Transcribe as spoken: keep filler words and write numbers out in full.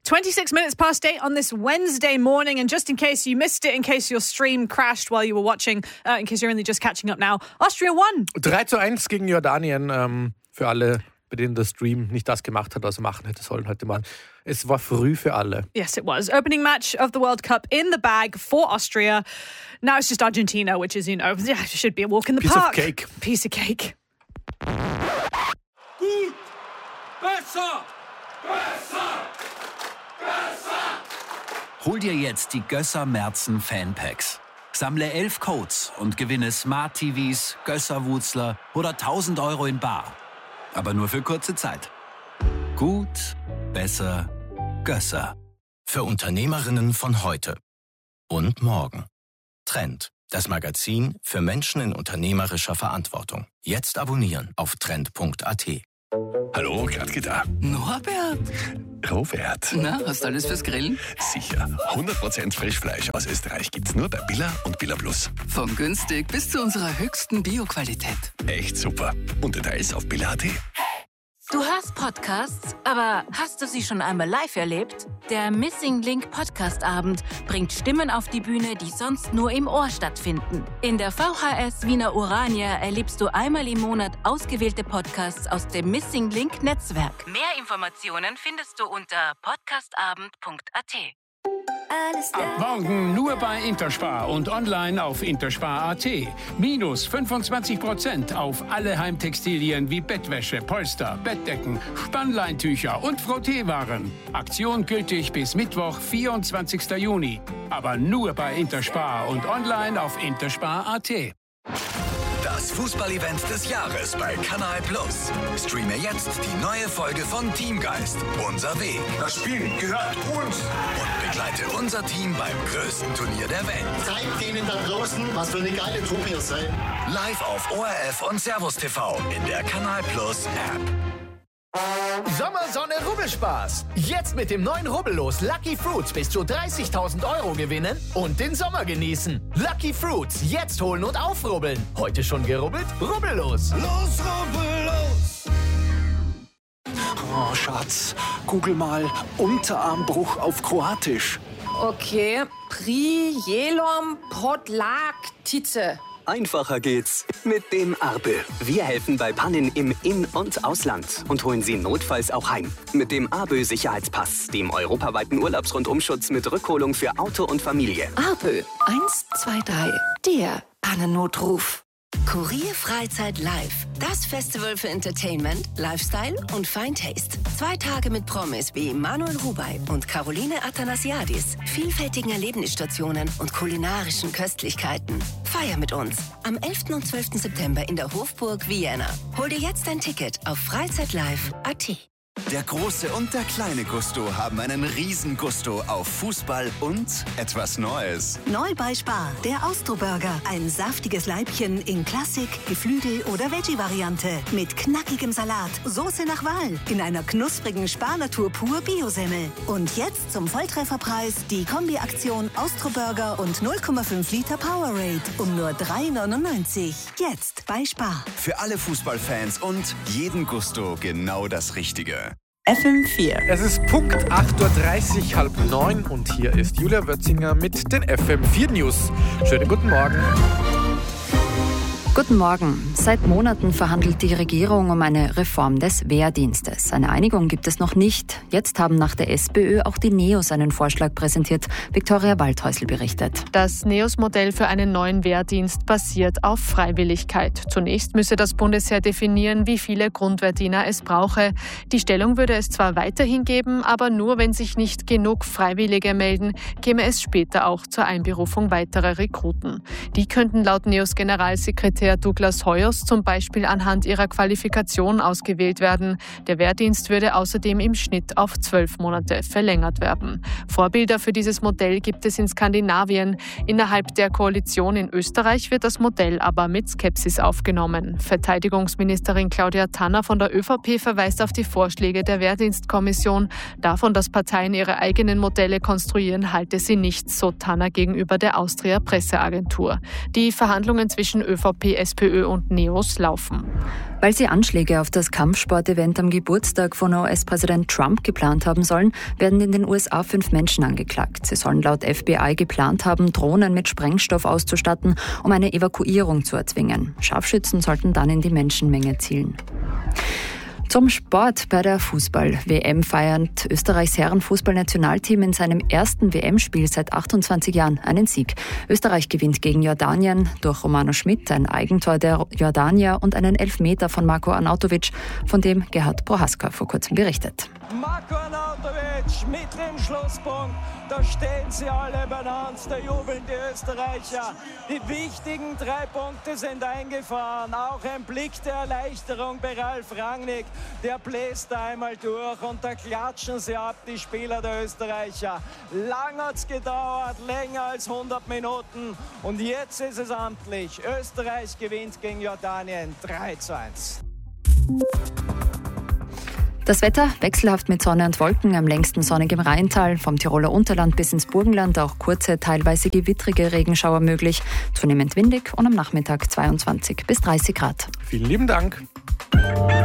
twenty-six minutes past eight on this Wednesday morning, and just in case you missed it, in case your stream crashed while you were watching, uh, in case you're only just catching up now, Austria won. drei zu eins gegen Jordanien, ähm, für alle, bei denen der Stream nicht das gemacht hat, was er machen hätte sollen heute Morgen. Es war früh für alle. Yes, it was. Opening match of the World Cup in the bag for Austria. Now it's just Argentina, which is, you know, yeah, should be a walk in the Piece park. Piece of cake. Piece of cake. Gut, besser, besser, besser. Hol dir jetzt die Gösser Merzen Fanpacks. Sammle elf Codes und gewinne Smart T Vs, Gösser-Wutzler oder tausend Euro in bar. Aber nur für kurze Zeit. Gut, besser, Gösser. Für Unternehmerinnen von heute und morgen. Trend, das Magazin für Menschen in unternehmerischer Verantwortung. Jetzt abonnieren auf trend punkt a t. Hallo, Gladke da. Norbert. Robert. Na, hast du alles fürs Grillen? Sicher. hundert Prozent Frischfleisch aus Österreich gibt's nur bei Billa und Billa Plus. Von günstig bis zu unserer höchsten Bio-Qualität. Echt super. Und Details auf billa punkt a t. Du hörst Podcasts, aber hast du sie schon einmal live erlebt? Der Missing Link Podcast Abend bringt Stimmen auf die Bühne, die sonst nur im Ohr stattfinden. In der V H S Wiener Urania erlebst du einmal im Monat ausgewählte Podcasts aus dem Missing Link Netzwerk. Mehr Informationen findest du unter podcastabend punkt a t. Ab morgen nur bei Interspar und online auf interspar punkt a t. Minus fünfundzwanzig Prozent auf alle Heimtextilien wie Bettwäsche, Polster, Bettdecken, Spannleintücher und Frotteewaren. Aktion gültig bis Mittwoch, vierundzwanzigster Juni. Aber nur bei Interspar und online auf interspar punkt a t. Das Fußballevent des Jahres bei Kanal Plus. Streame jetzt die neue Folge von Teamgeist. Unser Weg. Das Spiel gehört uns. Und begleite unser Team beim größten Turnier der Welt. Zeigt denen da draußen, was für eine geile Truppe ihr seid. Live auf O R F und Servus T V in der Kanal Plus App. Sommersonne Rubbelspaß. Jetzt mit dem neuen Rubbellos Lucky Fruits bis zu dreißigtausend Euro gewinnen und den Sommer genießen. Lucky Fruits, jetzt holen und aufrubbeln. Heute schon gerubbelt? Rubbellos. Los, rubbellos. Oh, Schatz, google mal Unterarmbruch auf Kroatisch. Okay, Prijelom Podlaktice. Einfacher geht's mit dem Arbe. Wir helfen bei Pannen im In- und Ausland und holen Sie notfalls auch heim. Mit dem Arbe Sicherheitspass, dem europaweiten Urlaubsrundumschutz mit Rückholung für Auto und Familie. Arbe eins zwei drei, der Pannennotruf. Kurier Freizeit Live. Das Festival für Entertainment, Lifestyle und Fine Taste. Zwei Tage mit Promis wie Manuel Rubey und Caroline Athanasiadis, vielfältigen Erlebnisstationen und kulinarischen Köstlichkeiten. Feier mit uns am elften und zwölften September in der Hofburg Vienna. Hol dir jetzt ein Ticket auf freizeitlive punkt a t. Der große und der kleine Gusto haben einen riesen Gusto auf Fußball und etwas Neues. Neu bei Spar, der Austro-Burger. Ein saftiges Leibchen in Klassik, Geflügel oder Veggie-Variante. Mit knackigem Salat, Soße nach Wahl, in einer knusprigen Spar-Natur pur Bio-Semmel. Und jetzt zum Volltrefferpreis die Kombi-Aktion Austro-Burger und null Komma fünf Liter Powerade um nur drei neunundneunzig. Jetzt bei Spar. Für alle Fußballfans und jeden Gusto genau das Richtige. F M vier. Es ist Punkt acht Uhr dreißig, halb neun und hier ist Julia Wötzinger mit den F M vier News. Schönen guten Morgen. Guten Morgen. Seit Monaten verhandelt die Regierung um eine Reform des Wehrdienstes. Eine Einigung gibt es noch nicht. Jetzt haben nach der SPÖ auch die NEOS einen Vorschlag präsentiert. Viktoria Waldhäusl berichtet. Das NEOS-Modell für einen neuen Wehrdienst basiert auf Freiwilligkeit. Zunächst müsse das Bundesheer definieren, wie viele Grundwehrdiener es brauche. Die Stellung würde es zwar weiterhin geben, aber nur wenn sich nicht genug Freiwillige melden, käme es später auch zur Einberufung weiterer Rekruten. Die könnten laut NEOS-Generalsekretär Douglas Hoyos zum Beispiel anhand ihrer Qualifikation ausgewählt werden. Der Wehrdienst würde außerdem im Schnitt auf zwölf Monate verlängert werden. Vorbilder für dieses Modell gibt es in Skandinavien. Innerhalb der Koalition in Österreich wird das Modell aber mit Skepsis aufgenommen. Verteidigungsministerin Claudia Tanner von der ÖVP verweist auf die Vorschläge der Wehrdienstkommission. Davon, dass Parteien ihre eigenen Modelle konstruieren, halte sie nichts, so Tanner gegenüber der Austria Presseagentur. Die Verhandlungen zwischen ÖVP, SPÖ und Neos laufen. Weil sie Anschläge auf das Kampfsportevent am Geburtstag von U S-Präsident Trump geplant haben sollen, werden in den U S A fünf Menschen angeklagt. Sie sollen laut F B I geplant haben, Drohnen mit Sprengstoff auszustatten, um eine Evakuierung zu erzwingen. Scharfschützen sollten dann in die Menschenmenge zielen. Zum Sport. Bei der Fußball-W M feiert Österreichs Herrenfußballnationalteam in seinem ersten W M-Spiel seit achtundzwanzig Jahren einen Sieg. Österreich gewinnt gegen Jordanien durch Romano Schmidt, ein Eigentor der Jordanier und einen Elfmeter von Marko Arnautovic, von dem Gerhard Prohaska vor kurzem berichtet. Marko Arnautovic mit dem Schlusspunkt. Da stehen sie alle beieinander, da jubeln die Österreicher. Die wichtigen drei Punkte sind eingefahren. Auch ein Blick der Erleichterung bei Ralf Rangnick. Der bläst da einmal durch und da klatschen sie ab, die Spieler der Österreicher. Lang hat es gedauert, länger als hundert Minuten. Und jetzt ist es amtlich. Österreich gewinnt gegen Jordanien drei zu eins. Das Wetter wechselhaft mit Sonne und Wolken, am längsten sonnig im Rheintal, vom Tiroler Unterland bis ins Burgenland, auch kurze, teilweise gewittrige Regenschauer möglich, zunehmend windig und am Nachmittag zweiundzwanzig bis dreißig Grad. Vielen lieben Dank.